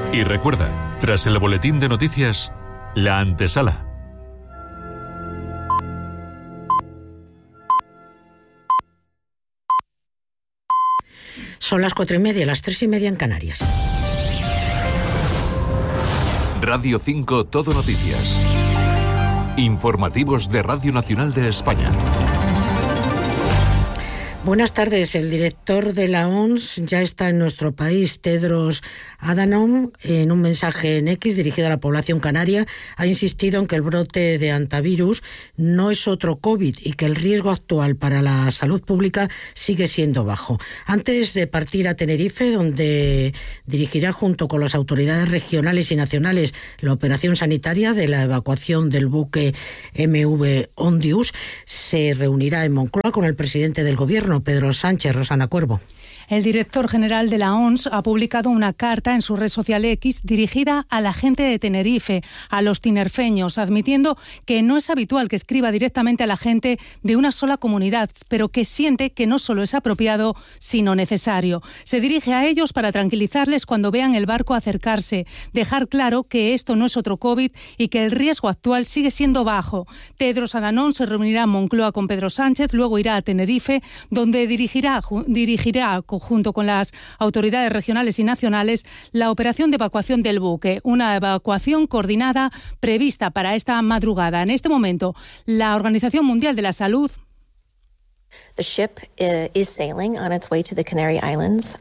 Y recuerda, tras el boletín de noticias, la antesala. Son las 4:30, las 3:30 en Canarias. Radio 5 Todo Noticias. Informativos de Radio Nacional de España. Buenas tardes. El director de la OMS ya está en nuestro país. Tedros Adhanom, en un mensaje en X dirigido a la población canaria, ha insistido en que el brote de hantavirus no es otro COVID y que el riesgo actual para la salud pública sigue siendo bajo. Antes de partir a Tenerife, donde dirigirá junto con las autoridades regionales y nacionales la operación sanitaria de la evacuación del buque MV Ondius, se reunirá en Moncloa con el presidente del Gobierno, Pedro Sánchez. Rosana Cuervo. El director general de la OMS ha publicado una carta en su red social X dirigida a la gente de Tenerife, a los tinerfeños, admitiendo que no es habitual que escriba directamente a la gente de una sola comunidad, pero que siente que no solo es apropiado, sino necesario. Se dirige a ellos para tranquilizarles cuando vean el barco acercarse, dejar claro que esto no es otro COVID y que el riesgo actual sigue siendo bajo. Tedros Adhanom se reunirá en Moncloa con Pedro Sánchez, luego irá a Tenerife, donde dirigirá junto con las autoridades regionales y nacionales la operación de evacuación del buque, una evacuación coordinada prevista para esta madrugada. En este momento, la Organización Mundial de la Salud The ship is sailing on its way to the Canary Islands.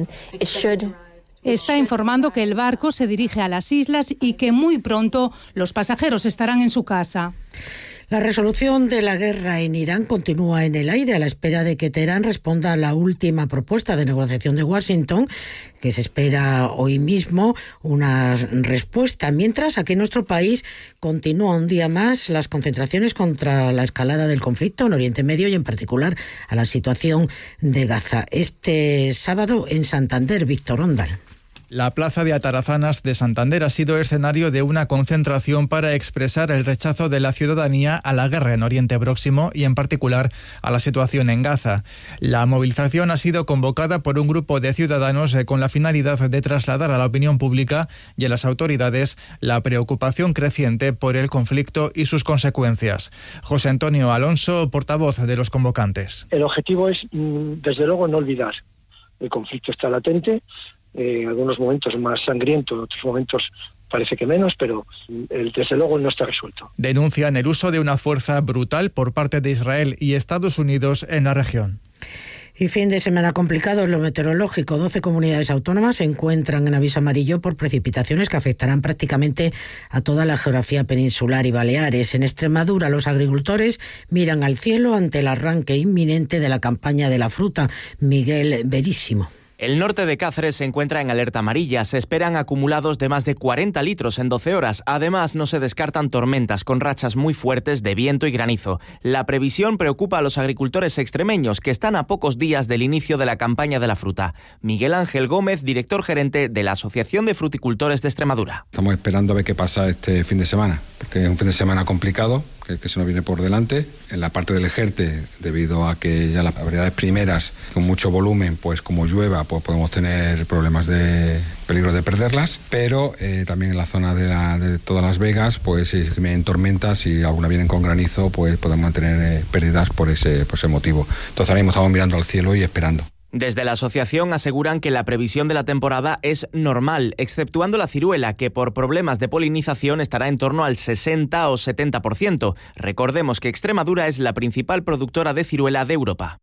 Está informando que el barco se dirige a las islas y que muy pronto los pasajeros estarán en su casa. La resolución de la guerra en Irán continúa en el aire a la espera de que Teherán responda a la última propuesta de negociación de Washington, que se espera hoy mismo una respuesta, mientras aquí en nuestro país continúa un día más las concentraciones contra la escalada del conflicto en Oriente Medio y en particular a la situación de Gaza. Este sábado en Santander, Víctor Ondal. La plaza de Atarazanas de Santander ha sido escenario de una concentración para expresar el rechazo de la ciudadanía a la guerra en Oriente Próximo y en particular a la situación en Gaza. La movilización ha sido convocada por un grupo de ciudadanos con la finalidad de trasladar a la opinión pública y a las autoridades la preocupación creciente por el conflicto y sus consecuencias. José Antonio Alonso, portavoz de los convocantes. El objetivo es, desde luego, no olvidar. El conflicto está latente. Algunos momentos más sangriento, otros momentos parece que menos, pero desde luego no está resuelto. Denuncian el uso de una fuerza brutal por parte de Israel y Estados Unidos en la región. Y fin de semana complicado en lo meteorológico. 12 comunidades autónomas se encuentran en aviso amarillo por precipitaciones que afectarán prácticamente a toda la geografía peninsular y Baleares. En Extremadura, los agricultores miran al cielo ante el arranque inminente de la campaña de la fruta. Miguel Verísimo. El norte de Cáceres se encuentra en alerta amarilla. Se esperan acumulados de más de 40 litros en 12 horas. Además, no se descartan tormentas con rachas muy fuertes de viento y granizo. La previsión preocupa a los agricultores extremeños que están a pocos días del inicio de la campaña de la fruta. Miguel Ángel Gómez, director gerente de la Asociación de Fruticultores de Extremadura. Estamos esperando a ver qué pasa este fin de semana, porque es un fin de semana complicado que se nos viene por delante. En la parte del Jerte, debido a que ya las variedades primeras con mucho volumen, pues como llueva, pues podemos tener problemas de peligro de perderlas, pero también en la zona de todas las Vegas, pues si vienen tormentas y alguna vienen con granizo, pues podemos tener pérdidas por ese motivo. Entonces ahora mismo estamos mirando al cielo y esperando. Desde la asociación aseguran que la previsión de la temporada es normal, exceptuando la ciruela, que por problemas de polinización estará en torno al 60 o 70%. Recordemos que Extremadura es la principal productora de ciruela de Europa.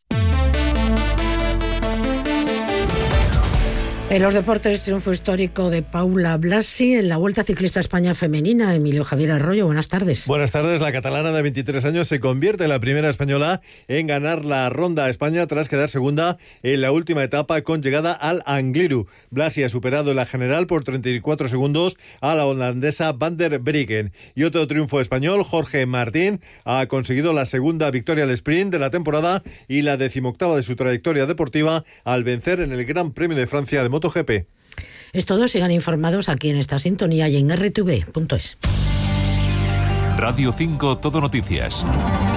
En los deportes, triunfo histórico de Paula Blasi en la Vuelta Ciclista España Femenina. Emilio Javier Arroyo, buenas tardes. Buenas tardes. La catalana de 23 años se convierte en la primera española en ganar la Ronda a España tras quedar segunda en la última etapa con llegada al Angliru. Blasi ha superado en la general por 34 segundos a la holandesa Van der Breggen. Y otro triunfo español, Jorge Martín, ha conseguido la segunda victoria al sprint de la temporada y la 18ª de su trayectoria deportiva al vencer en el Gran Premio de Francia de MotoGP. Es todo, sigan informados aquí en esta sintonía y en rtv.es. Radio 5 Todo Noticias.